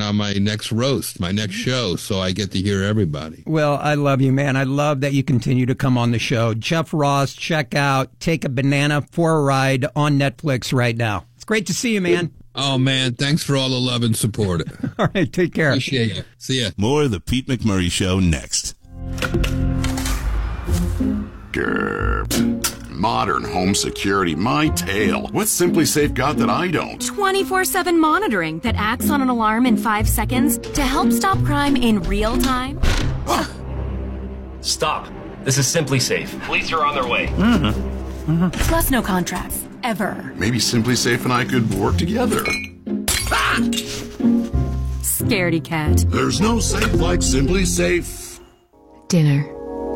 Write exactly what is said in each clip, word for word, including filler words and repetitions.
on my next roast, my next show, so I get to hear everybody. Well, I love you, man. I love that you continue to come on the show. Jeff Ross, check out Take a Banana for a Ride on Netflix right now. It's great to see you, man. Oh, man, thanks for all the love and support. All right, take care. Appreciate you. See ya. More of the Pete McMurray Show next. Grr. Modern home security, my tale. What's Simply Safe got that I don't? twenty-four seven monitoring that acts on an alarm in five seconds to help stop crime in real time. Stop. This is Simply Safe. Police are on their way. Mm-hmm. Mm-hmm. Plus no contracts. Ever. Maybe Simply Safe and I could work together. Ah! Scaredy cat. There's no safe like Simply Safe. Dinner.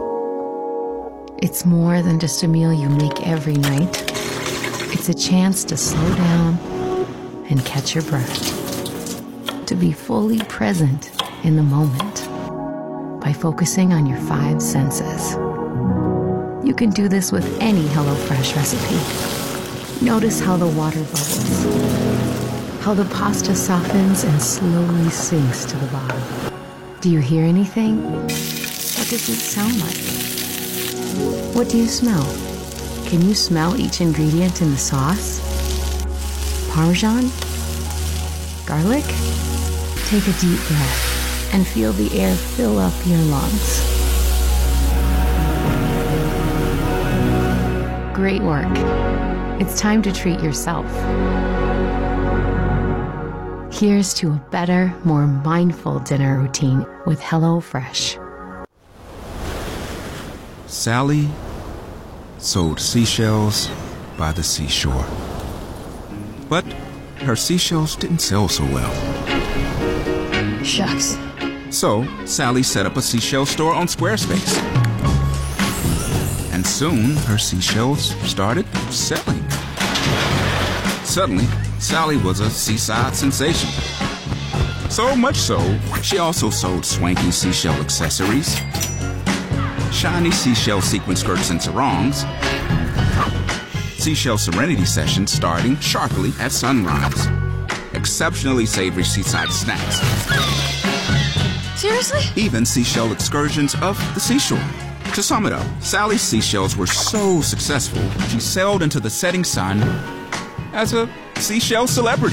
It's more than just a meal you make every night. It's a chance to slow down and catch your breath. To be fully present in the moment by focusing on your five senses. You can do this with any HelloFresh recipe. Notice how the water bubbles, how the pasta softens and slowly sinks to the bottom. Do you hear anything? What does it sound like? What do you smell? Can you smell each ingredient in the sauce? Parmesan? Garlic? Take a deep breath and feel the air fill up your lungs. Great work. It's time to treat yourself. Here's to a better, more mindful dinner routine with HelloFresh. Sally sold seashells by the seashore. But her seashells didn't sell so well. Shucks. So Sally set up a seashell store on Squarespace. And soon her seashells started selling. Suddenly, Sally was a seaside sensation. So much so, she also sold swanky seashell accessories, shiny seashell sequin skirts and sarongs, seashell serenity sessions starting sharply at sunrise, exceptionally savory seaside snacks. Seriously? Even seashell excursions of the seashore. To sum it up, Sally's seashells were so successful, she sailed into the setting sun as a seashell celebrity.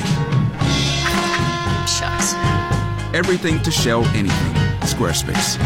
Shucks. Everything to shell anything. Squarespace.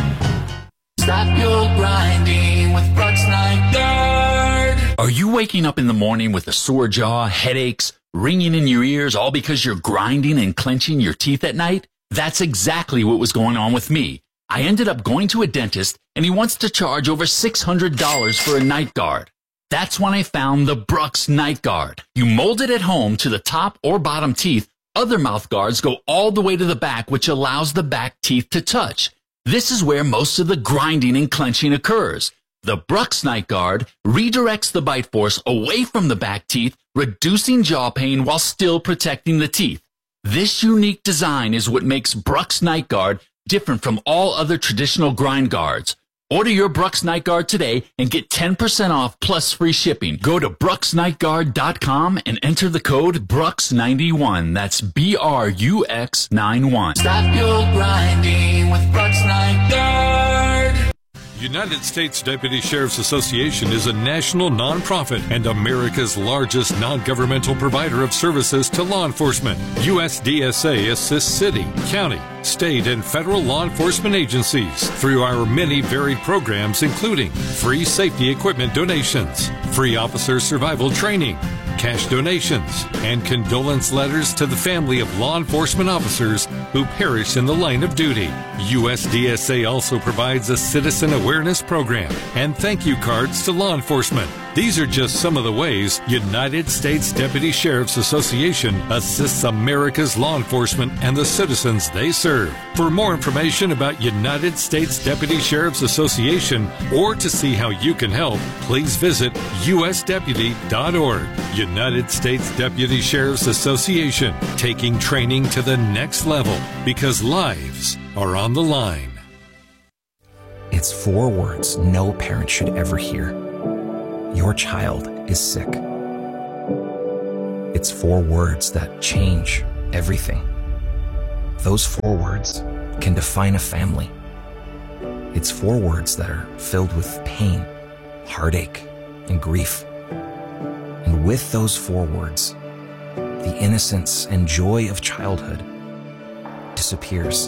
Stop your grinding with Brooks Night Guard. Are you waking up in the morning with a sore jaw, headaches, ringing in your ears, all because you're grinding and clenching your teeth at night? That's exactly what was going on with me. I ended up going to a dentist, and he wants to charge over six hundred dollars for a night guard. That's when I found the Brooks Night Guard. You mold it at home to the top or bottom teeth. Other mouth guards go all the way to the back, which allows the back teeth to touch. This is where most of the grinding and clenching occurs. The Brooks Night Guard redirects the bite force away from the back teeth, reducing jaw pain while still protecting the teeth. This unique design is what makes Brooks Night Guard different from all other traditional grind guards. Order your Brooks Night Guard today and get ten percent off plus free shipping. Go to brooks night guard dot com and enter the code Brooks ninety-one. That's B R U X ninety-one. Stop your grinding with Brooks Night Guard. United States Deputy Sheriff's Association is a national nonprofit and America's largest non-governmental provider of services to law enforcement. U S D S A assists city, county, state, and federal law enforcement agencies through our many varied programs, including free safety equipment donations, free officer survival training, cash donations, and condolence letters to the family of law enforcement officers who perish in the line of duty. U S D S A also provides a citizen awareness program and thank you cards to law enforcement. These are just some of the ways United States Deputy Sheriff's Association assists America's law enforcement and the citizens they serve. For more information about United States Deputy Sheriff's Association or to see how you can help, please visit U S deputy dot org. United States Deputy Sheriff's Association, taking training to the next level because lives are on the line. It's four words no parent should ever hear. Your child is sick. It's four words that change everything. those four words can define a family. It's four words that are filled with pain, heartache, and grief. And with those four words, the innocence and joy of childhood disappears.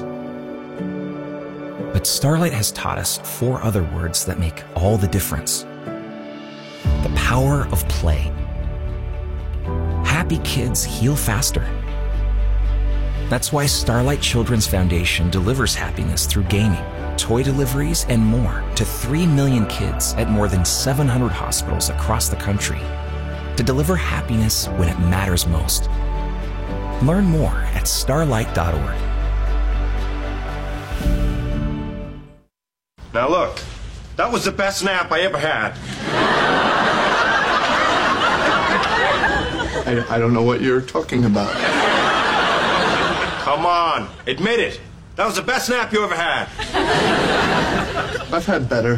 But Starlight has taught us four other words that make all the difference. The power of play. Happy kids heal faster. That's why Starlight Children's Foundation delivers happiness through gaming, toy deliveries, and more to three million kids at more than seven hundred hospitals across the country to deliver happiness when it matters most. Learn more at starlight dot org. Now look, that was the best nap I ever had. I, I don't know what you're talking about. Come on, admit it. That was the best nap you ever had. I've had better.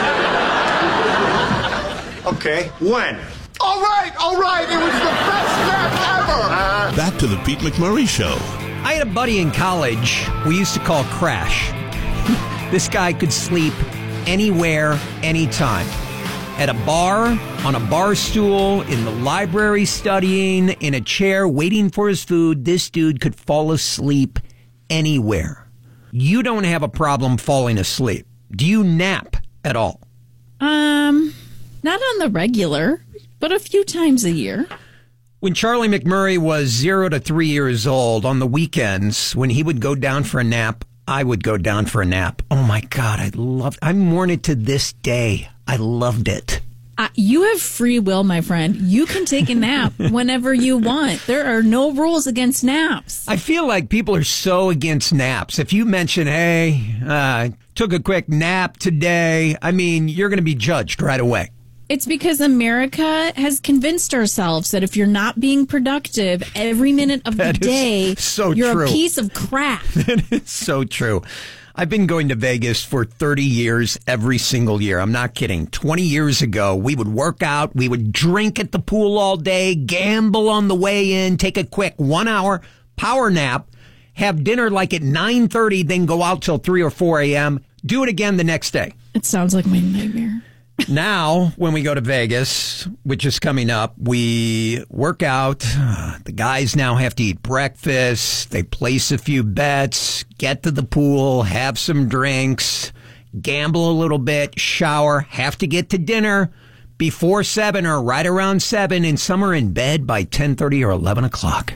Okay, when? All right, all right, it was the best nap ever! Back to the Pete McMurray Show. I had a buddy in college we used to call Crash. This guy could sleep anywhere, anytime. At a bar, on a bar stool, in the library studying, in a chair waiting for his food, this dude could fall asleep anywhere. You don't have a problem falling asleep. Do you nap at all? Um, not on the regular, but a few times a year. When Charlie McMurray was zero to three years old, on the weekends, when he would go down for a nap, I would go down for a nap. Oh my God, I loved I'm worn it to this day. I loved it. Uh, you have free will, my friend. You can take a nap whenever you want. There are no rules against naps. I feel like people are so against naps. If you mention, hey, uh, took a quick nap today, I mean, you're going to be judged right away. It's because America has convinced ourselves that if you're not being productive every minute of the day, so you're true. a piece of crap. That is so true. I've been going to Vegas for thirty years every single year. I'm not kidding. twenty years ago, we would work out, we would drink at the pool all day, gamble on the way in, take a quick one hour power nap, have dinner like at nine thirty, then go out till three or four a.m., do it again the next day. It sounds like my nightmare. Now, when we go to Vegas, which is coming up, we work out. The guys now have to eat breakfast. They place a few bets, get to the pool, have some drinks, gamble a little bit, shower, have to get to dinner before seven or right around seven, and some are in bed by ten thirty or eleven o'clock.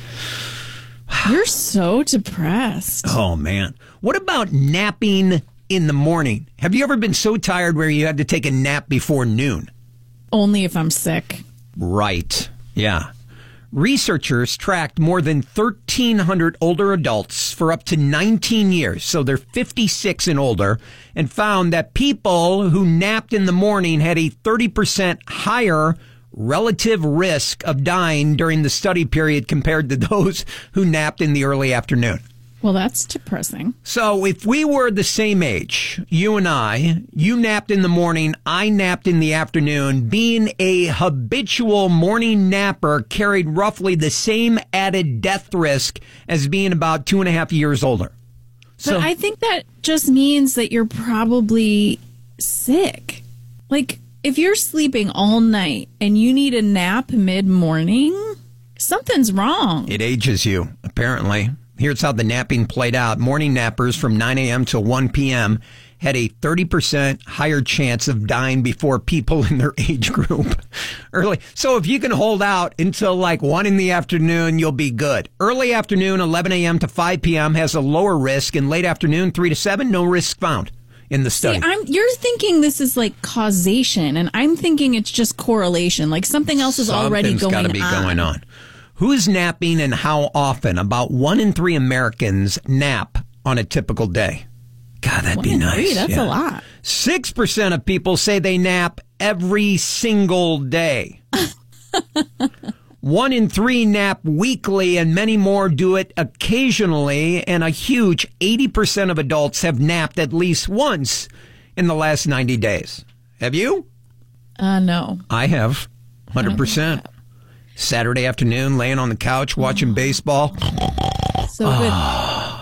You're so depressed. Oh, man. What about napping in the morning? Have you ever been so tired where you had to take a nap before noon? Only if I'm sick. Right. Yeah. Researchers tracked more than thirteen hundred older adults for up to nineteen years, so they're fifty-six and older, and found that people who napped in the morning had a thirty percent higher relative risk of dying during the study period compared to those who napped in the early afternoon. Well, that's depressing. So if we were the same age, you and I, you napped in the morning, I napped in the afternoon, being a habitual morning napper carried roughly the same added death risk as being about two and a half years older. So, but I think that just means that you're probably sick. Like, if you're sleeping all night and you need a nap mid-morning, something's wrong. It ages you, apparently. Here's how the napping played out. Morning nappers from nine a.m. to one p.m. had a thirty percent higher chance of dying before people in their age group. Early. So if you can hold out until like one in the afternoon, you'll be good. Early afternoon, eleven a.m. to five p.m. has a lower risk, and late afternoon, three to seven, no risk found in the study. See, I'm, you're thinking this is like causation, and I'm thinking it's just correlation. Like something else is Something's already going gotta be on. going on. Who's napping and how often? About one in three Americans nap on a typical day. God, that'd one be in nice. Three, that's yeah. a lot. Six percent of people say they nap every single day. One in three nap weekly, and many more do it occasionally. And a huge eighty percent of adults have napped at least once in the last ninety days. Have you? Uh, no. I have. one hundred percent. Saturday afternoon, laying on the couch, watching baseball. So good.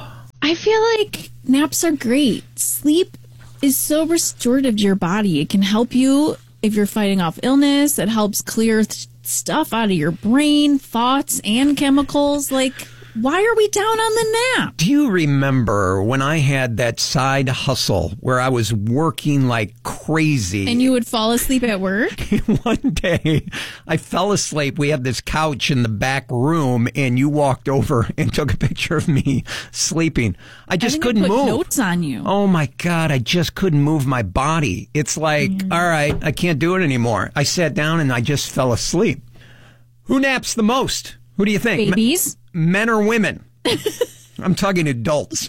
I feel like naps are great. Sleep is so restorative to your body. It can help you if you're fighting off illness. It helps clear th- stuff out of your brain, thoughts and chemicals. Like, why are we down on the nap? Do you remember when I had that side hustle where I was working like crazy? And you would fall asleep at work? One day, I fell asleep. We had this couch in the back room, and you walked over and took a picture of me sleeping. I just I think couldn't I put move. Notes on you. Oh, my God. I just couldn't move my body. It's like, mm. all right, I can't do it anymore. I sat down, and I just fell asleep. Who naps the most? Who do you think? Babies? Men or women? I'm talking adults.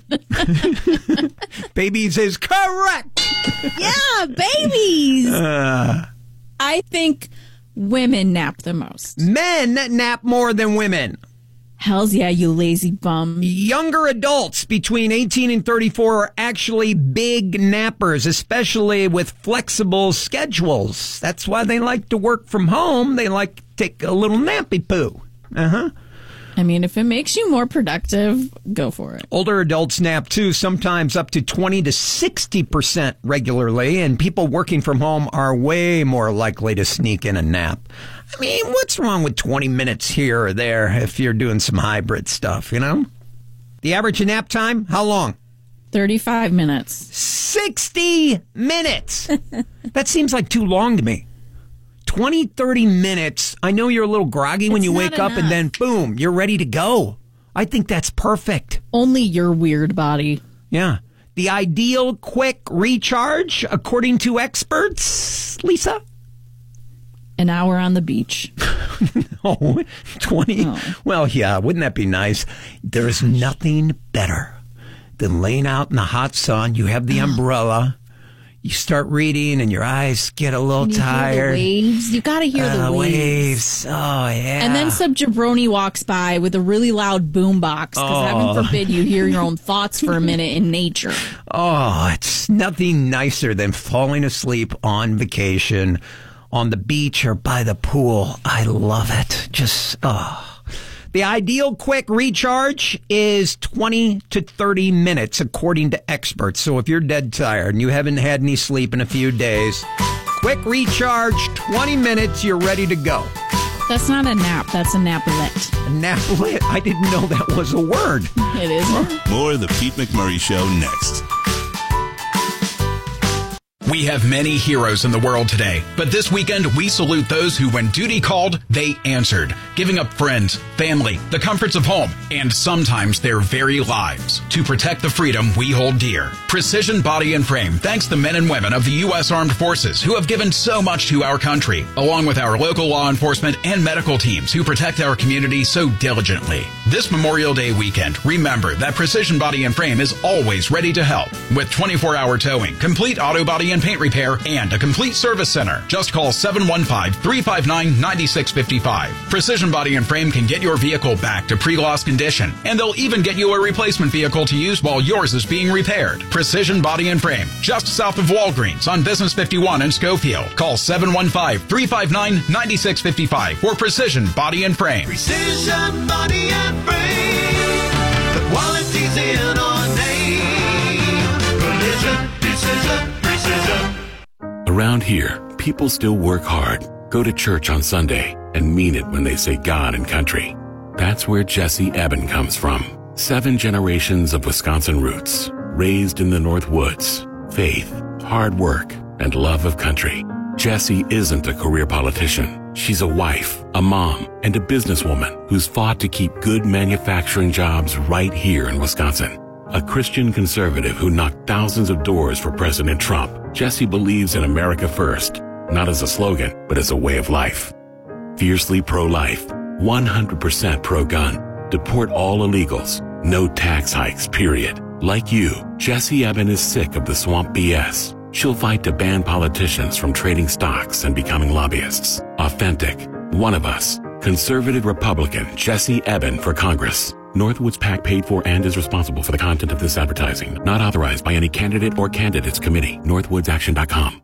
Babies is correct. Yeah, babies. Uh, I think women nap the most. Men nap more than women. Hells yeah, you lazy bum. Younger adults between eighteen and thirty-four are actually big nappers, especially with flexible schedules. That's why they like to work from home. They like to take a little nappy poo. Uh-huh. I mean, if it makes you more productive, go for it. Older adults nap, too, sometimes up to twenty to sixty percent regularly, and people working from home are way more likely to sneak in a nap. I mean, what's wrong with twenty minutes here or there if you're doing some hybrid stuff, you know? The average nap time, how long? thirty-five minutes. sixty minutes! That seems like too long to me. twenty, thirty minutes. I know you're a little groggy when it's you wake enough. up and then, boom, you're ready to go. I think that's perfect. Only your weird body. Yeah. The ideal quick recharge, according to experts, Lisa? An hour on the beach. No, twenty. Oh. Well, yeah, wouldn't that be nice? There's nothing better than laying out in the hot sun. You have the umbrella. You start reading and your eyes get a little you tired. Hear the waves. You got to hear uh, the waves. waves. Oh, yeah. And then some jabroni walks by with a really loud boombox. Because Oh. heaven forbid you hear your own thoughts for a minute in nature. Oh, it's nothing nicer than falling asleep on vacation, on the beach or by the pool. I love it. Just, oh. The ideal quick recharge is twenty to thirty minutes, according to experts. So if you're dead tired and you haven't had any sleep in a few days, quick recharge, twenty minutes, you're ready to go. That's not a nap. That's a naplet. A naplet? I didn't know that was a word. It is. More of the Pete McMurray Show next. We have many heroes in the world today, but this weekend we salute those who, when duty called, they answered, giving up friends, family, the comforts of home, and sometimes their very lives to protect the freedom we hold dear. Precision Body and Frame thanks the men and women of the U S Armed Forces who have given so much to our country, along with our local law enforcement and medical teams who protect our community so diligently. This Memorial Day weekend, remember that Precision Body and Frame is always ready to help with twenty-four hour towing, complete auto body and paint repair, and a complete service center. Just call seven one five, three five nine, nine six five five. Precision Body and Frame can get your vehicle back to pre-loss condition, and they'll even get you a replacement vehicle to use while yours is being repaired. Precision Body and Frame, just south of Walgreens on Business fifty-one in Schofield. Call seven one five, three five nine, nine six five five for Precision Body and Frame. Precision Body and Frame. The quality's in our name. Precision, precision, precision. Around here, people still work hard, go to church on Sunday, and mean it when they say God and country. That's where Jesse Eben comes from. Seven generations of Wisconsin roots, raised in the North Woods, faith, hard work, and love of country. Jessie isn't a career politician. She's a wife, a mom, and a businesswoman who's fought to keep good manufacturing jobs right here in Wisconsin. A Christian conservative who knocked thousands of doors for President Trump, Jessie believes in America first, not as a slogan, but as a way of life. Fiercely pro-life, one hundred percent pro-gun, deport all illegals, no tax hikes, period. Like you, Jessie Eben is sick of the swamp B S. She'll fight to ban politicians from trading stocks and becoming lobbyists. Authentic, one of us, conservative Republican Jessie Eben for Congress. Northwoods PAC paid for and is responsible for the content of this advertising. Not authorized by any candidate or candidates committee. northwoods action dot com.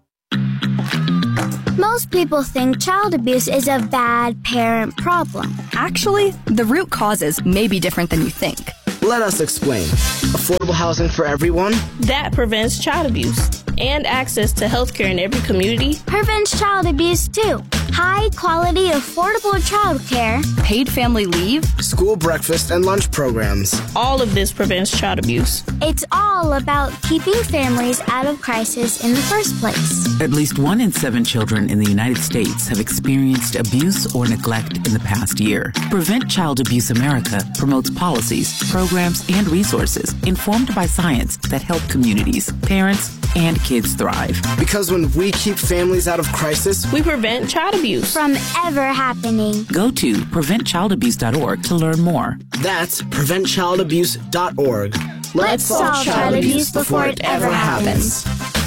Most people think child abuse is a bad parent problem. Actually, the root causes may be different than you think. Let us explain. A affordable housing for everyone. That prevents child abuse. And access to health care in every community. Prevents child abuse, too. High quality, affordable child care. Paid family leave. School breakfast and lunch programs. All of this prevents child abuse. It's all about keeping families out of crisis in the first place. At least one in seven children in the United States have experienced abuse or neglect in the past year. Prevent Child Abuse America promotes policies, programs, and resources informed by science that help communities, parents, and kids thrive. Because when we keep families out of crisis, we prevent child abuse from ever happening. Go to prevent child abuse dot org to learn more. That's prevent child abuse dot org. Let's, Let's solve child abuse before it ever happens.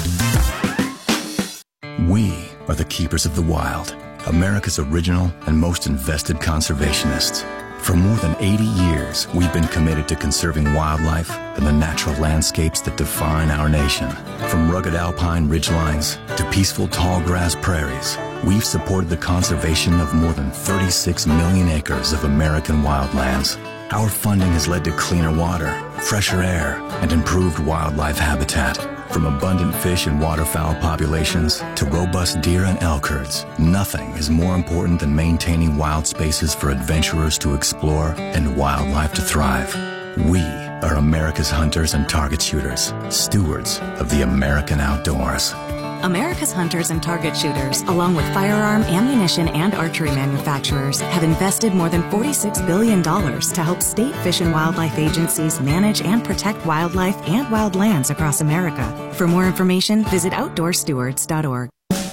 We are the keepers of the wild, America's original and most invested conservationists. For more than eighty years, we've been committed to conserving wildlife and the natural landscapes that define our nation. From rugged alpine ridgelines to peaceful tall grass prairies, we've supported the conservation of more than thirty-six million acres of American wildlands. Our funding has led to cleaner water, fresher air, and improved wildlife habitat. From abundant fish and waterfowl populations to robust deer and elk herds, nothing is more important than maintaining wild spaces for adventurers to explore and wildlife to thrive. We are America's hunters and target shooters, stewards of the American outdoors. America's hunters and target shooters, along with firearm, ammunition, and archery manufacturers, have invested more than forty-six billion dollars to help state fish and wildlife agencies manage and protect wildlife and wildlands across America. For more information, visit outdoor stewards dot org.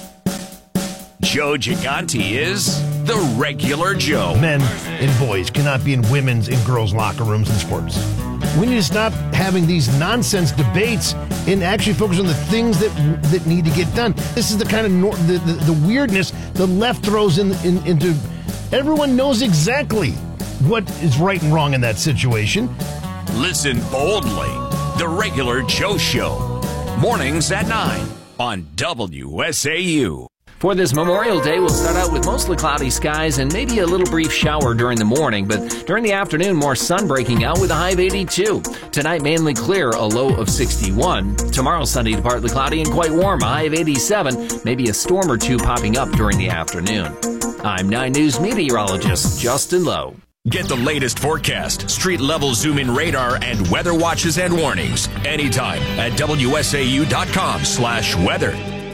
Joe Gigante is the regular Joe. Men and boys cannot be in women's and girls' locker rooms in sports. We need to stop having these nonsense debates and actually focus on the things that that need to get done. This is the kind of nor- the, the, the weirdness the left throws in, in into. Everyone knows exactly what is right and wrong in that situation. Listen boldly. The regular Joe Show. Mornings at nine on W S A U. For this Memorial Day, we'll start out with mostly cloudy skies and maybe a little brief shower during the morning, but during the afternoon, more sun breaking out with a high of eighty-two. Tonight, mainly clear, a low of sixty-one. Tomorrow, sunny to partly cloudy and quite warm, a high of eighty-seven. Maybe a storm or two popping up during the afternoon. I'm nine News meteorologist Justin Lowe. Get the latest forecast, street-level zoom-in radar, and weather watches and warnings anytime at W S A U dot com slash weather.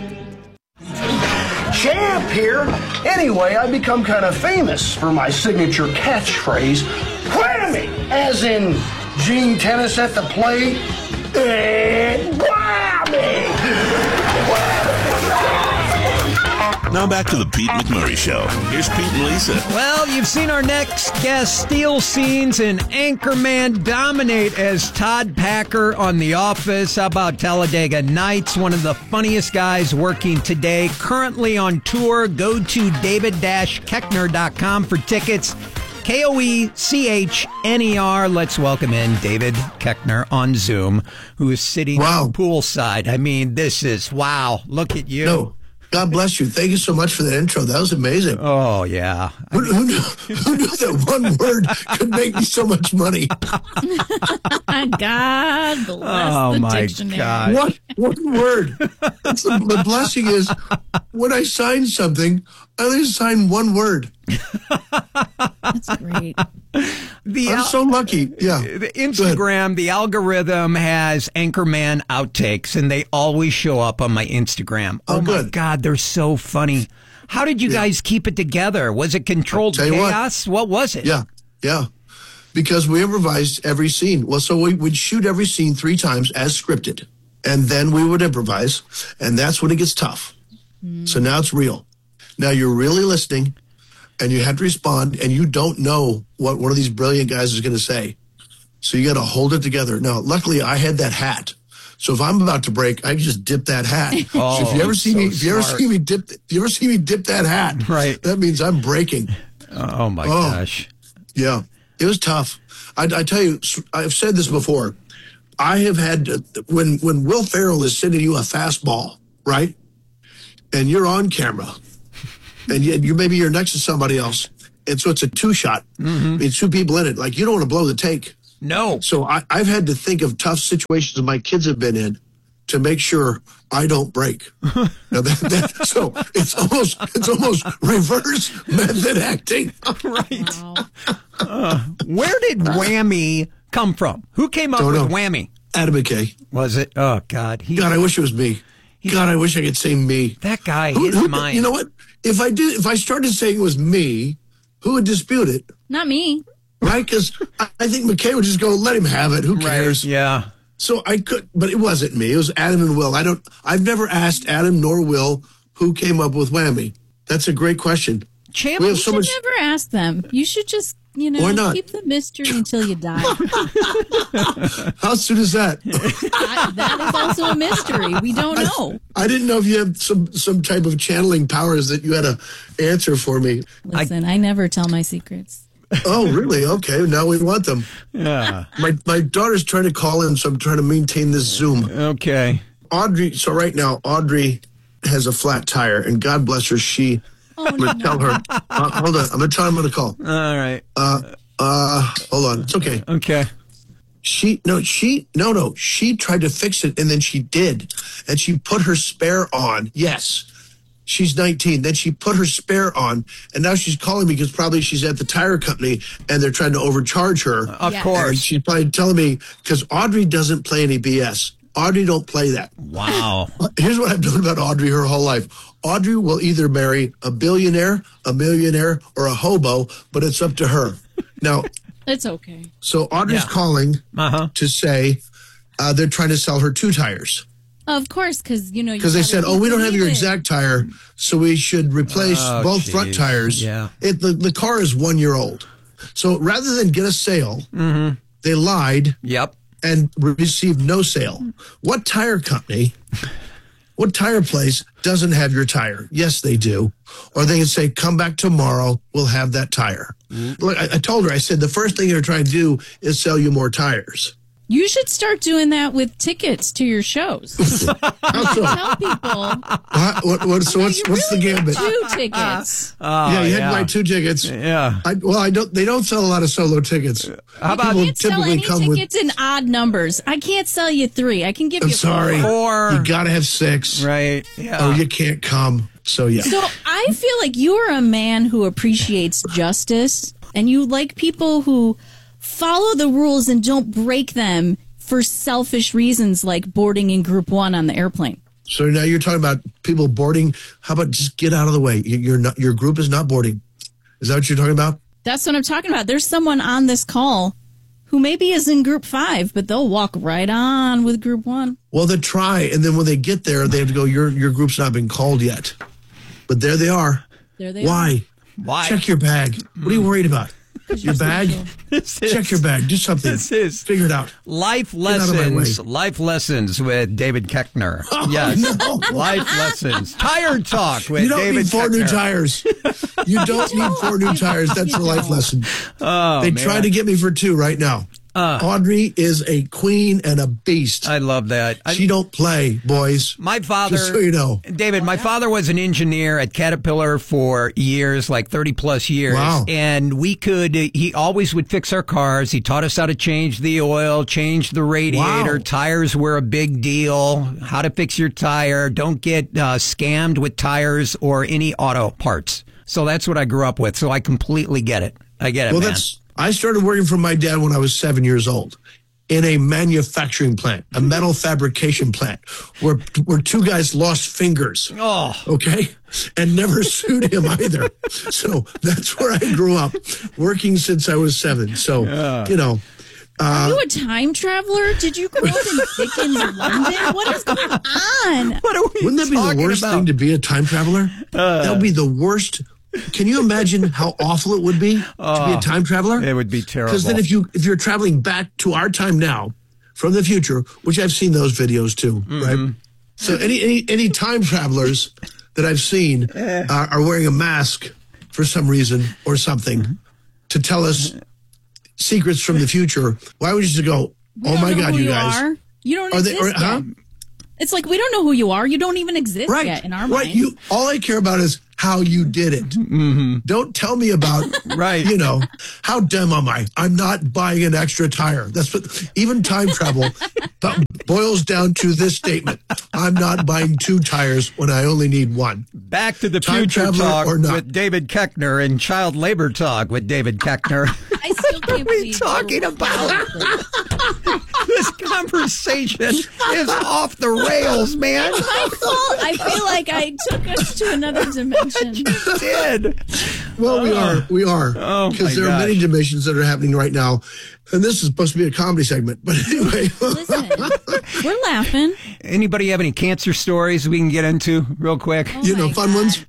Champ here. Anyway, I've become kind of famous for my signature catchphrase, Whammy! As in Gene Tennis at the plate, and whammy! Now back to the Pete McMurray Show. Here's Pete and Lisa. Well, you've seen our next guest steal scenes and Anchorman dominate as Todd Packer on The Office. How about Talladega Nights? One of the funniest guys working today. Currently on tour. Go to david dash koechner dot com for tickets. K O E C H N E R. Let's welcome in David Koechner on Zoom, who is sitting wow. poolside. I mean, this is, wow, look at you. No. God bless you. Thank you so much for that intro. That was amazing. Oh, yeah. Who, who, knew, who knew that one word could make me so much money? God bless oh, the my dictionary. God. What, one word. That's the, the blessing is when I sign something, I only sign one word. That's great. The I'm al- so lucky. Yeah. The Instagram, the algorithm has Anchorman outtakes, and they always show up on my Instagram. Oh, oh my good. God, they're so funny. How did you yeah. guys keep it together? Was it controlled chaos? What. what was it? Yeah, yeah. Because we improvised every scene. Well, so we would shoot every scene three times as scripted, and then we would improvise, and that's when it gets tough. Mm. So now it's real. Now you're really listening, and you have to respond, and you don't know what one of these brilliant guys is going to say. So you got to hold it together. Now, luckily, I had that hat. So if I'm about to break, I can just dip that hat. Oh, so if you ever see so me, if you ever smart. see me dip, if you ever see me dip that hat, right, that means I'm breaking. Oh my oh, gosh. Yeah, it was tough. I, I tell you, I've said this before. I have had to, when when Will Ferrell is sending you a fastball, right, and you're on camera, and you, you maybe you're next to somebody else, and so it's a two shot. Mm-hmm. I mean, two people in it. Like you don't want to blow the take. No. So I, I've had to think of tough situations my kids have been in to make sure I don't break. Now that, that, so it's almost it's almost reverse method acting. Right. Uh, where did Whammy come from? Who came up Don't with know. Whammy? Adam McKay. Was it? Oh, God. He, God, I wish it was me. God, I wish I could say me. That guy, Who- his who- mind. You know what? If I did, if I started saying it was me, who would dispute it? Not me. Right? Because I, I think McKay would just go, let him have it. Who cares? Yeah. So I could, but it wasn't me. It was Adam and Will. I don't. I've never asked Adam nor Will who came up with Whammy. That's a great question. Champ, we You have so should much. never ask them. You should just, you know, Why not? keep the mystery until you die. How soon is that? I, that is also a mystery. We don't know. I, I didn't know if you had some some type of channeling powers that you had to answer for me. Listen, I, I never tell my secrets. Oh, really? Okay, now we want them. Yeah. My my daughter's trying to call in, so I'm trying to maintain this Zoom. Okay. Audrey, so right now, Audrey has a flat tire, and God bless her, she, Oh, I'm going to tell her, uh, hold on, I'm going to tell her I'm going to call. All right. Uh, uh, hold on, it's okay. Okay. She, no, she, no, no, she tried to fix it, and then she did, and she put her spare on, yes. She's nineteen. Then she put her spare on, and now she's calling me because probably she's at the tire company and they're trying to overcharge her. Of Yes. course. And she's probably telling me because Audrey doesn't play any B S. Audrey don't play that. Wow. Here's what I've known about Audrey her whole life. Audrey will either marry a billionaire, a millionaire, or a hobo, but it's up to her. Now, It's okay. so Audrey's Yeah. calling Uh-huh. to say uh, they're trying to sell her two tires. Of course, because, you know, you Because they gotta said, oh, we don't have your believe it. exact tire, so we should replace Oh, both front geez. tires. Yeah. It, the, the car is one year old. So rather than get a sale, Mm-hmm. they lied Yep. and received no sale. What tire company, what tire place doesn't have your tire? Yes, they do. Or they can say, come back tomorrow, we'll have that tire. Look, I, I told her, I said, the first thing they're trying to do is sell you more tires. You should start doing that with tickets to your shows. How so? Tell people. What, what, what, so what's, you what's really the gambit? Two tickets. Oh, yeah, you had yeah. to buy two tickets. Yeah. I, well, I don't. They don't sell a lot of solo tickets. How about People I can't sell any tickets in odd numbers. I can't sell you three. I can give I'm you sorry. Four. You got to have six. Right. Yeah. Or you can't come. So yeah. So I feel like you are a man who appreciates justice, and you like people who follow the rules and don't break them for selfish reasons, like boarding in group one on the airplane. So now you're talking about people boarding. How about just get out of the way? You- You're not. Your group is not boarding. Is that what you're talking about? That's what I'm talking about. There's someone on this call who maybe is in group five, but they'll walk right on with group one. Well, they try, and then when they get there, they have to go. Your your group's not been called yet, but there they are. There they Why? Why? Check your bag. What are you worried about? Your bag? This is- Check your bag. Do something. This is Figure it out. Life Get out of my lessons. way. Life lessons with David Keckner. Oh, yes. no. Life lessons. Tire talk with You don't David need four Keckner. new tires. You don't need four new tires. That's the life lesson. Oh, they man. try to get me for two right now. Uh, Audrey is a queen and a beast. I love that. I, She don't play, boys. my father, Just so you know. David, my father was an engineer at Caterpillar for years, like thirty plus years. Wow. And we could, he always would fix our cars. He taught us how to change the oil, change the radiator. Wow. Tires were a big deal. How to fix your tire. Don't get uh, scammed with tires or any auto parts. So that's what I grew up with. So I completely get it. I get it, Well, man. that's. I started working for my dad when I was seven years old in a manufacturing plant, a metal fabrication plant, where where two guys lost fingers. Oh. Okay, and never sued him either. So that's where I grew up, working since I was seven. So you know. Are Uh, you a time traveler? Did you grow up in Dickens, London? What is going on? What are we wouldn't that be the talking worst about? thing to be a time traveler? Uh. that would be the worst. Can you imagine how awful it would be to be a time traveler? It would be terrible. Because then if you if you're traveling back to our time now from the future, which I've seen those videos too, Mm-hmm. right? So any any any time travelers that I've seen are, are wearing a mask for some reason or something to tell us secrets from the future. Why would you just go, We oh don't my know God, who you you guys. are. You don't Are they- exist or- huh? yet. It's like we don't know who you are. You don't even exist Right, yet in our right. mind. You all I care about is how you did it. Mm-hmm. Don't tell me about, right. you know, how dumb am I? I'm not buying an extra tire. That's what, even time travel boils down to this statement. I'm not buying two tires when I only need one. Back to the Time future traveler talk or not. with David Keckner and child labor talk with David Keckner. I still can't What are we believe talking about? This conversation is off the rails, man. It's my fault. I feel like I took us to another dimension. You did. Well, we are. We are. Oh, Because my there are gosh. many dimensions that are happening right now. And this is supposed to be a comedy segment. But anyway. Listen, we're laughing. Anybody have any cancer stories we can get into real quick? Oh you know, my fun God. ones?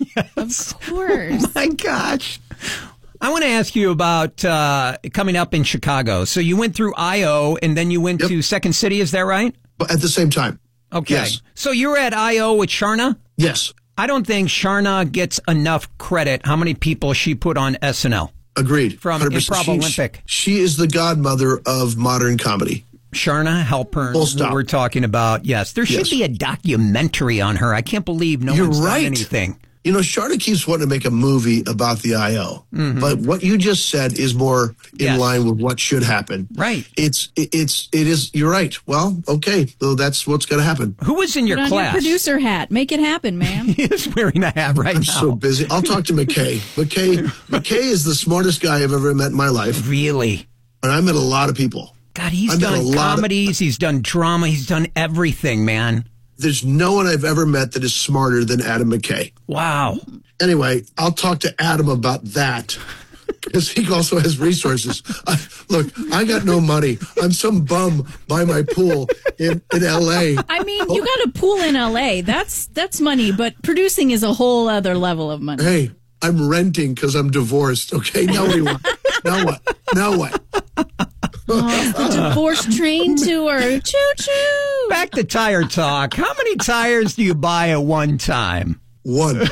Of course. My gosh. I want to ask you about uh, coming up in Chicago. So you went through I O and then you went Yep. to Second City, is that right? But at the same time. Okay. Yes. So you were at I O with Sharna? Yes. I don't think Sharna gets enough credit how many people she put on S N L. Agreed. From one hundred percent. Improv She- Olympic. She is the godmother of modern comedy. Sharna Halpern, Full who stop. we're talking about. Yes, there should Yes. be a documentary on her. I can't believe no You're one's right. done anything. You know, Sharna keeps wanting to make a movie about the I O, Mhm. but what you just said is more in Yes. line with what should happen. Right. It's it- it's it is. You're right. Well, okay, so that's what's going to happen. Who was in your Put on class? your producer hat. Make it happen, man. He is wearing a hat right I'm now. so busy. I'll talk to McKay. McKay McKay is the smartest guy I've ever met in my life, Really? and I met a lot of people. God, he's I met a done lot of- comedies. He's done drama. He's done everything, man. There's no one I've ever met that is smarter than Adam McKay. Wow. Anyway, I'll talk to Adam about that because he also has resources. I, look, I got no money. I'm some bum by my pool in, in L A. I mean, you got a pool in L A. That's that's money, but producing is a whole other level of money. Hey, I'm renting because I'm divorced. Okay, now what do you want? Now what? Now what? Oh, the divorce train tour. Choo choo. Back to tire talk. How many tires do you buy at one time? One.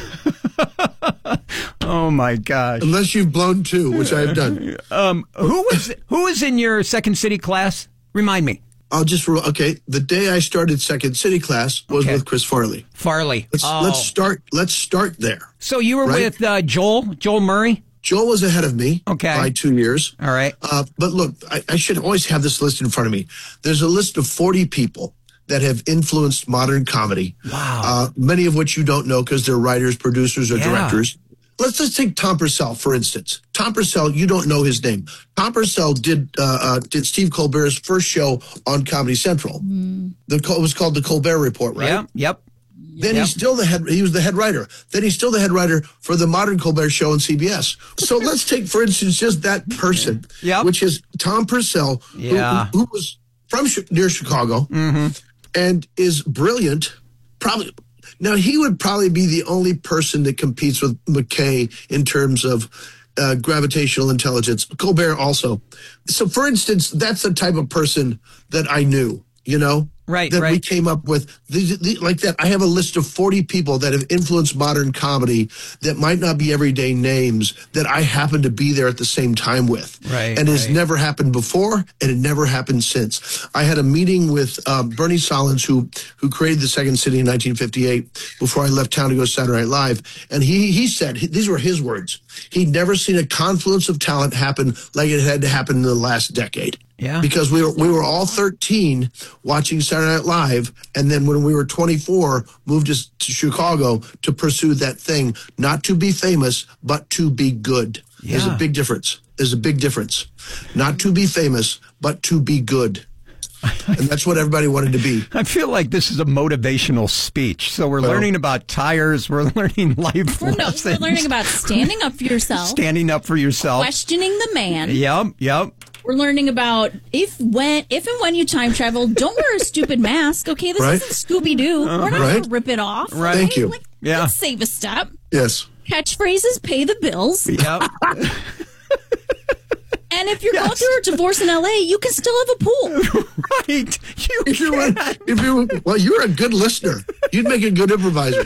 Oh my gosh. Unless you've blown two, which I've done. Um, who was who was in your Second City class? Remind me. I'll just okay. The day I started Second City class was Okay. with Chris Farley. Farley. Let's Oh. let's start. Let's start there. So you were Right? with uh, Joel, Joel Murray? Joel was ahead of me Okay. by two years. All right. Uh, but look, I, I should always have this list in front of me. There's a list of forty people that have influenced modern comedy. Wow. Uh, many of which you don't know because they're writers, producers, or Yeah. directors. Let's just take Tom Purcell, for instance. Tom Purcell, you don't know his name. Tom Purcell did uh, uh, did Steve Colbert's first show on Comedy Central. The, it was called The Colbert Report, right? Yep. Yep. Then Yep. he's still the head. He was the head writer. Then he's still the head writer for the Modern Colbert Show on C B S. So let's take, for instance, just that person, Yep. which is Tom Purcell, who- Yeah. who, who was from Chi- near Chicago Mm-hmm. and is brilliant. Probably now he would probably be the only person that competes with McKay in terms of uh, gravitational intelligence. Colbert also. So, for instance, that's the type of person that I knew. You know. Right, that we right. came up with the, the, like that. I have a list of forty people that have influenced modern comedy that might not be everyday names that I happen to be there at the same time with. Right, And it's right. never happened before and it never happened since. I had a meeting with uh, Bernie Solins, who who created the Second City in nineteen fifty-eight before I left town to go to Saturday Night Live. And he, he said, these were his words, he'd never seen a confluence of talent happen like it had to happen in the last decade. Yeah. Because we were we were all thirteen watching Saturday Night Live, and then when we were twenty-four, moved us to Chicago to pursue that thing, not to be famous, but to be good. There's a Yeah. big difference. There's a big difference. Not to be famous, but to be good. And that's what everybody wanted to be. I feel like this is a motivational speech. So we're Well- learning about tires. We're learning life We're, no, lessons. we're learning about standing up for yourself, Standing up for yourself. questioning the man. Yep. Yep. We're learning about if when if and when you time travel, don't wear a stupid mask. Okay, this Right. isn't Scooby Doo. We're not Right. gonna rip it off. Right. Thank you. Like, Yeah. let's save a step. Yes. Catchphrases pay the bills. Yep. And if you're going through a divorce in L A, you can still have a pool. Right. You If you were, can't. if you were, well, you're a good listener. You'd make a good improviser.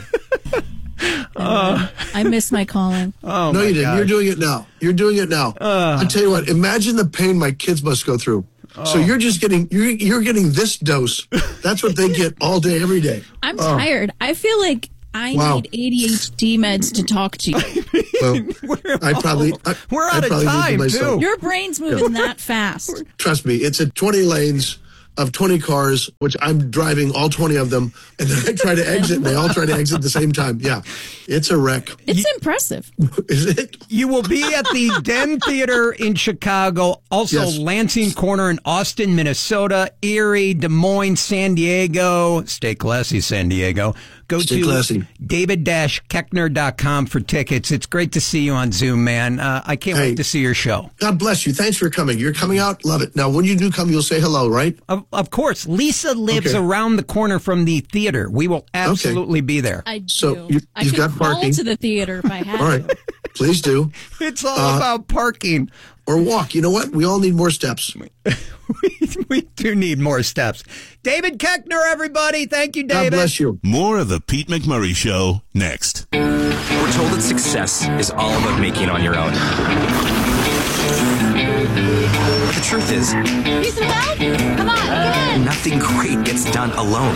I miss my calling. Oh, no, my you didn't. gosh. You're doing it now. You're doing it now. Uh. I tell you what. Imagine the pain my kids must go through. So you're just getting you're you're getting this dose. That's what they get all day, every day. I'm Oh. tired. I feel like I Wow. need A D H D meds to talk to you. Well, I probably I, We're I out of probably need time, to myself. too. Your brain's moving that fast. Trust me, it's at twenty lanes of twenty cars, which I'm driving all twenty of them, and then I try to exit, and they all try to exit at the same time. Yeah, it's a wreck. It's impressive. Is it? You will be at the Den Theater in Chicago, also Yes. Lansing Corner in Austin, Minnesota, Erie, Des Moines, San Diego. Stay classy, San Diego. Go Stay to classy. david dash keckner dot com for tickets. It's great to see you on Zoom, man. Uh, I can't Hey. wait to see your show. God bless you. Thanks for coming. You're coming out. Love it. Now, when you do come, you'll say hello, right? Of, of course, Lisa lives Okay. around the corner from the theater. We will absolutely be there. I do. So you, I you've could got crawl parking. to the theater if I had All right. to. Please do. It's all Uh, about parking. Or walk. You know what? We all need more steps. We do need more steps. David Keckner, everybody. Thank you, God David. bless you. More of the Pete McMurray Show next. We're told that success is all about making it on your own. But the truth is, Need some help? Come on, get in. nothing great gets done alone.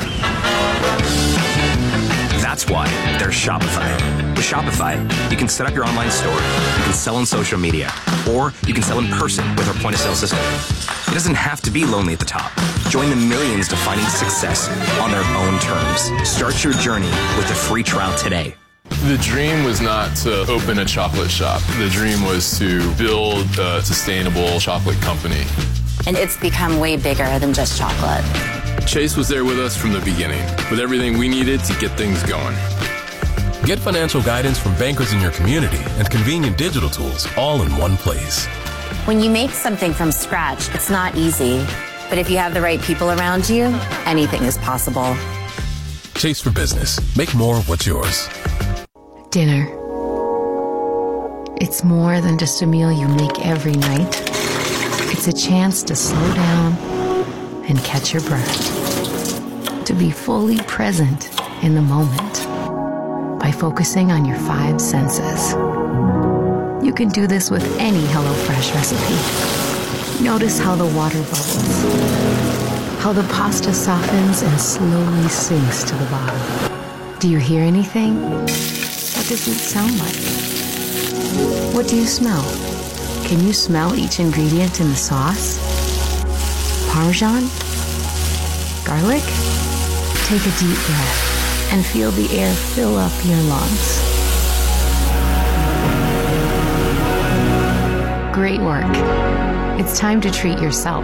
That's why there's Shopify. With Shopify, you can set up your online store, you can sell on social media, or you can sell in person with our point of sale system. It doesn't have to be lonely at the top. Join the millions defining success on their own terms. Start your journey with a free trial today. The dream was not to open a chocolate shop. The dream was to build a sustainable chocolate company. And it's become way bigger than just chocolate. Chase was there with us from the beginning, with everything we needed to get things going. Get financial guidance from bankers in your community and convenient digital tools all in one place. When you make something from scratch, it's not easy. But if you have the right people around you, anything is possible. Chase for Business. Make more of what's yours. Dinner. It's more than just a meal you make every night. It's a chance to slow down and catch your breath. To be fully present in the moment by focusing on your five senses. You can do this with any HelloFresh recipe. Notice how the water bubbles, how the pasta softens and slowly sinks to the bottom. Do you hear anything? What does it sound like? What do you smell? Can you smell each ingredient in the sauce? Parmesan? Garlic? Take a deep breath and feel the air fill up your lungs. Great work. It's time to treat yourself.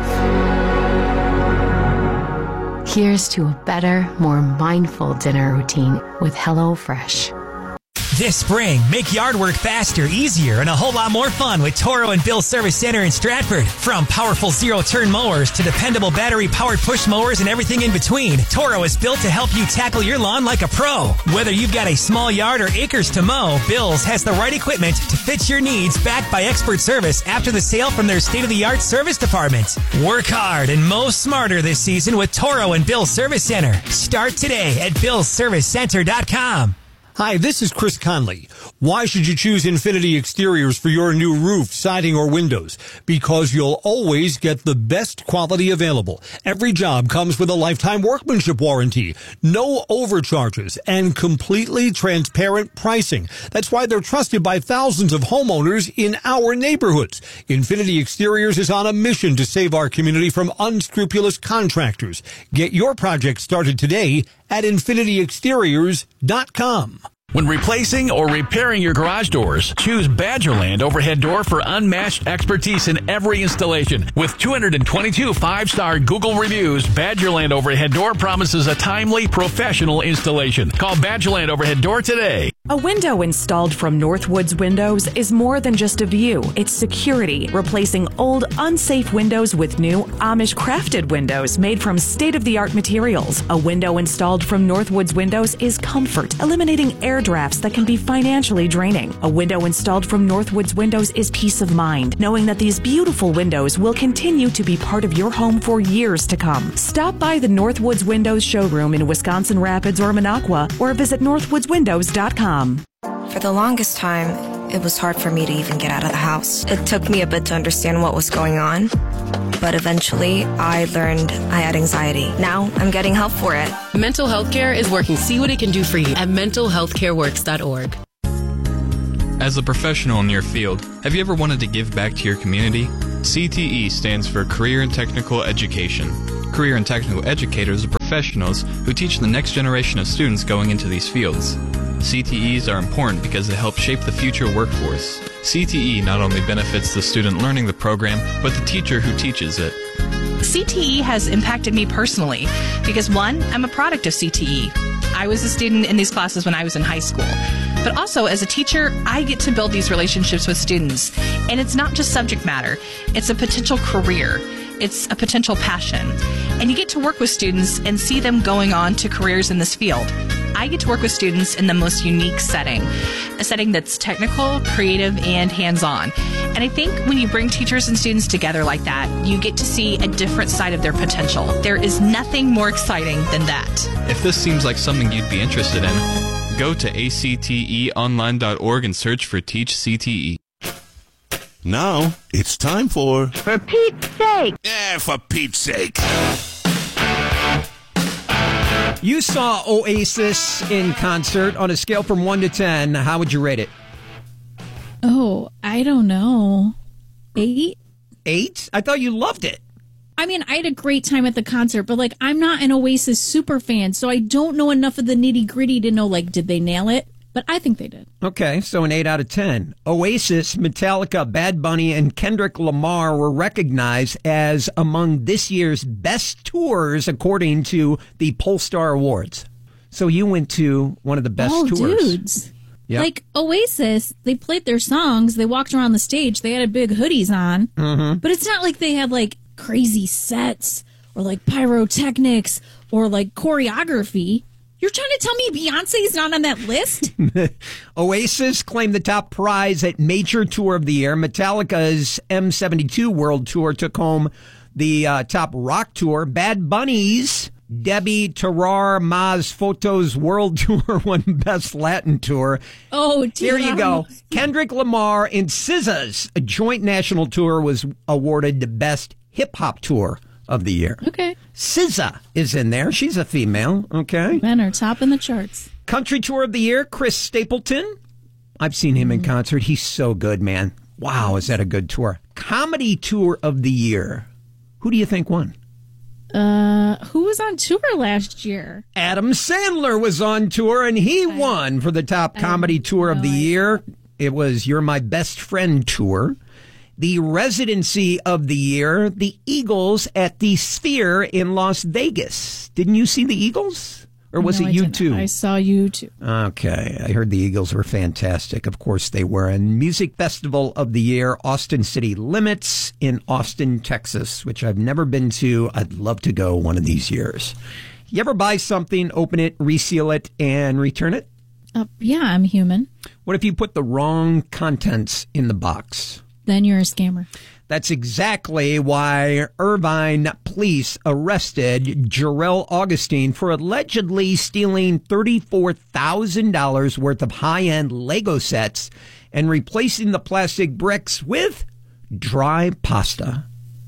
Here's to a better, more mindful dinner routine with HelloFresh. This spring, make yard work faster, easier, and a whole lot more fun with Toro and Bill Service Center in Stratford. From powerful zero-turn mowers to dependable battery-powered push mowers and everything in between, Toro is built to help you tackle your lawn like a pro. Whether you've got a small yard or acres to mow, Bill's has the right equipment to fit your needs, backed by expert service after the sale from their state-of-the-art service department. Work hard and mow smarter this season with Toro and Bill Service Center. Start today at bills service center dot com. Hi, this is Chris Conley. Why should you choose Infinity Exteriors for your new roof, siding, or windows? Because you'll always get the best quality available. Every job comes with a lifetime workmanship warranty, no overcharges, and completely transparent pricing. That's why they're trusted by thousands of homeowners in our neighborhoods. Infinity Exteriors is on a mission to save our community from unscrupulous contractors. Get your project started today at infinity exteriors dot com. When replacing or repairing your garage doors, choose Badgerland Overhead Door for unmatched expertise in every installation. With two hundred twenty-two five-star Google reviews, Badgerland Overhead Door promises a timely, professional installation. Call Badgerland Overhead Door today. A window installed from Northwoods Windows is more than just a view. It's security, replacing old, unsafe windows with new Amish-crafted windows made from state-of-the-art materials. A window installed from Northwoods Windows is comfort, eliminating air drafts that can be financially draining. A window installed from Northwoods Windows is peace of mind, knowing that these beautiful windows will continue to be part of your home for years to come. Stop by the Northwoods Windows showroom in Wisconsin Rapids or Minocqua, or visit northwoods windows dot com. For the longest time, it was hard for me to even get out of the house. It took me a bit to understand what was going on. But eventually, I learned I had anxiety. Now, I'm getting help for it. Mental Health Care is working to see what it can do for you at mental health care works dot org. As a professional in your field, have you ever wanted to give back to your community? C T E stands for Career and Technical Education. Career and Technical Educators are professionals who teach the next generation of students going into these fields. C T Es are important because they help shape the future workforce. C T E not only benefits the student learning the program, but the teacher who teaches it. C T E has impacted me personally because, one, I'm a product of C T E. I was a student in these classes when I was in high school. But also, as a teacher, I get to build these relationships with students. And it's not just subject matter. It's a potential career. It's a potential passion. And you get to work with students and see them going on to careers in this field. I get to work with students in the most unique setting, a setting that's technical, creative, and hands-on. And I think when you bring teachers and students together like that, you get to see a different side of their potential. There is nothing more exciting than that. If this seems like something you'd be interested in, go to A C T E online dot org and search for Teach C T E. Now, it's time for... For Pete's sake! Yeah, for Pete's sake! You saw Oasis in concert. On a scale from one to ten, how would you rate it? Oh, I don't know. Eight? Eight? I thought you loved it. I mean, I had a great time at the concert, but, like, I'm not an Oasis super fan, so I don't know enough of the nitty-gritty to know, like, did they nail it? But I think they did. Okay, so an eight out of ten. Oasis, Metallica, Bad Bunny, and Kendrick Lamar were recognized as among this year's best tours, according to the Pollstar Awards. So you went to one of the best oh, tours. dudes. Yep. Like, Oasis, they played their songs, they walked around the stage, they had big hoodies on, mm-hmm. but it's not like they had, like, crazy sets or, like, pyrotechnics or, like, choreography. You're trying to tell me Beyonce's not on that list? Oasis claimed the top prize at Major Tour of the Year. Metallica's M seventy-two World Tour took home the uh, top rock tour. Bad Bunny's Debbie Terrar Mas Fotos World Tour won Best Latin Tour. Oh, dear. Here you go. Kendrick Lamar and S Z A's a joint national tour was awarded the Best Hip Hop Tour of the Year. Okay. S Z A is in there. She's a female. Okay. Men are topping the charts. Country Tour of the Year, Chris Stapleton. I've seen him in concert. He's so good, man. Wow, is that a good tour? Comedy Tour of the Year. Who do you think won? Uh, who was on tour last year? Adam Sandler was on tour, and he I, won for the top comedy tour of the year. It was You're My Best Friend tour. The residency of the year, the Eagles at the Sphere in Las Vegas. Didn't you see the Eagles? Or was no, it I U didn't. two? I saw U two. Okay. I heard the Eagles were fantastic. Of course they were. And Music Festival of the Year, Austin City Limits in Austin, Texas, which I've never been to. I'd love to go one of these years. You ever buy something, open it, reseal it, and return it? Uh, yeah, I'm human. What if you put the wrong contents in the box? Then you're a scammer. That's exactly why Irvine police arrested Jarrell Augustine for allegedly stealing thirty-four thousand dollars worth of high-end Lego sets and replacing the plastic bricks with dry pasta.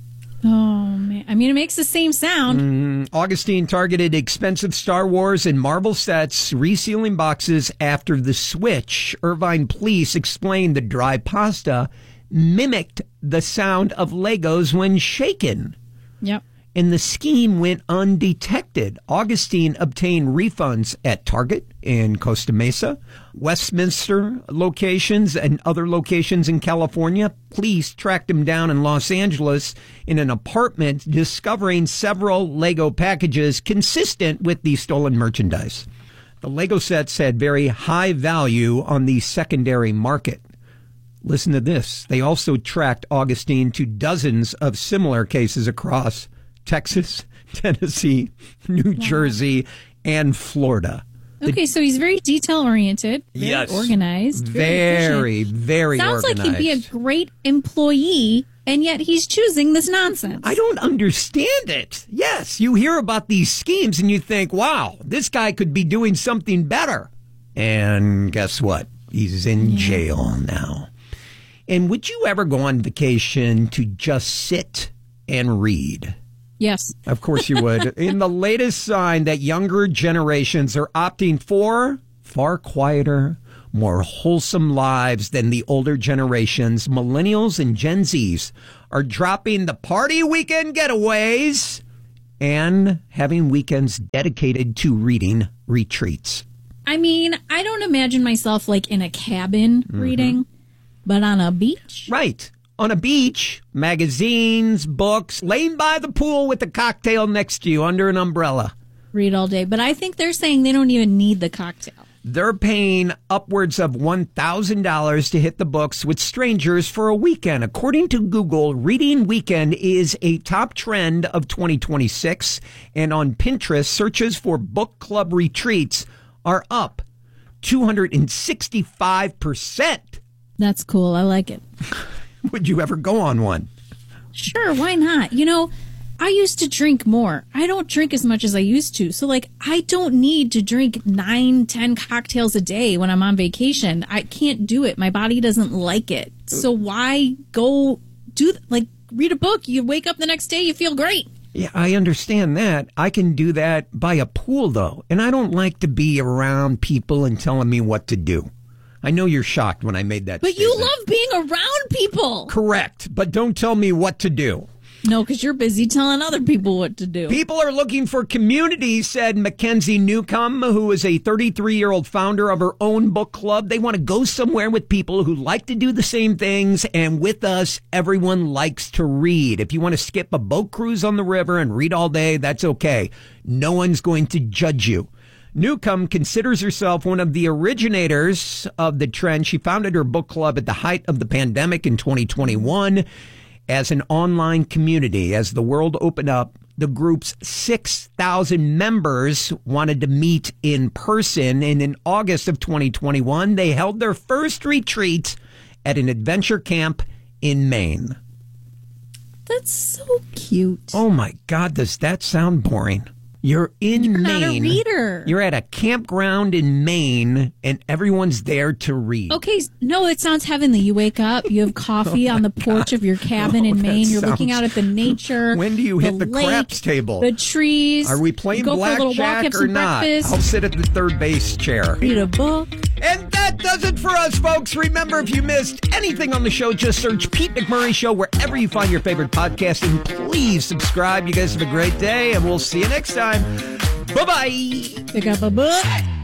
Oh, man. I mean, it makes the same sound. Mm, Augustine targeted expensive Star Wars and Marvel sets, resealing boxes after the switch. Irvine police explained the dry pasta mimicked the sound of Legos when shaken. Yep. And the scheme went undetected. Augustine obtained refunds at Target in Costa Mesa, Westminster locations, and other locations in California. Police tracked him down in Los Angeles in an apartment, discovering several Lego packages consistent with the stolen merchandise. The Lego sets had very high value on the secondary market. Listen to this. They also tracked Augustine to dozens of similar cases across Texas, Tennessee, New wow. Jersey, and Florida. Okay, the, so he's very detail-oriented, very yes, organized. Very, very, very Sounds organized. Sounds like he'd be a great employee, and yet he's choosing this nonsense. I don't understand it. Yes, you hear about these schemes, and you think, wow, this guy could be doing something better. And guess what? He's in yeah. jail now. And would you ever go on vacation to just sit and read? Yes. Of course you would. In the latest sign that younger generations are opting for far quieter, more wholesome lives than the older generations, millennials and Gen Zs are dropping the party weekend getaways and having weekends dedicated to reading retreats. I mean, I don't imagine myself like in a cabin mm-hmm. reading, but on a beach. Right. On a beach, magazines, books, laying by the pool with a cocktail next to you under an umbrella. Read all day. But I think they're saying they don't even need the cocktail. They're paying upwards of one thousand dollars to hit the books with strangers for a weekend. According to Google, Reading Weekend is a top trend of twenty twenty-six. And on Pinterest, searches for book club retreats are up two hundred sixty-five percent. That's cool. I like it. Would you ever go on one? Sure, why not? You know, I used to drink more. I don't drink as much as I used to. So, like, I don't need to drink nine, ten cocktails a day when I'm on vacation. I can't do it. My body doesn't like it. So why go do, like, read a book? You wake up the next day, you feel great. Yeah, I understand that. I can do that by a pool, though. And I don't like to be around people and telling me what to do. I know you're shocked when I made that But statement. you love being around people. Correct. But don't tell me what to do. No, because you're busy telling other people what to do. People are looking for community, said Mackenzie Newcomb, who is a thirty-three-year-old founder of her own book club. They want to go somewhere with people who like to do the same things. And with us, everyone likes to read. If you want to skip a boat cruise on the river and read all day, that's okay. No one's going to judge you. Newcomb considers herself one of the originators of the trend. She founded her book club at the height of the pandemic in twenty twenty-one as an online community. As the world opened up, the group's six thousand members wanted to meet in person. And in August of twenty twenty-one, they held their first retreat at an adventure camp in Maine. That's so cute. Oh, my God, does that sound boring? You're in You're Maine. not a reader. You're at a campground in Maine, and everyone's there to read. Okay, no, it sounds heavenly. You wake up, you have coffee oh on the porch God. of your cabin oh, in Maine. You're sounds... looking out at the nature. When do you hit the, the lake, craps table? The trees. Are we playing go for a little walk, blackjack have or some not? breakfast. I'll sit at the third base chair. Read a book. And that does it for us, folks. Remember, if you missed anything on the show, just search Pete McMurray Show wherever you find your favorite podcast. And please subscribe. You guys have a great day, and we'll see you next time. Bye-bye. Pick up a book.